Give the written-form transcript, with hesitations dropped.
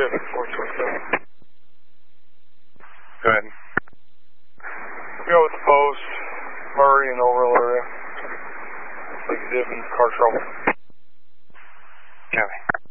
Pacific 427. Go ahead. Go with the post, Murray and overall area. Like you did in car trouble. Copy.